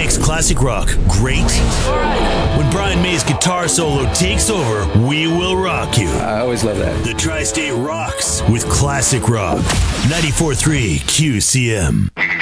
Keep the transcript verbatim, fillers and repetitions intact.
makes classic rock great? When Brian May's guitar solo takes over, we will rock you. I always love that. The Tri-State rocks with classic rock. ninety-four point three Q C M.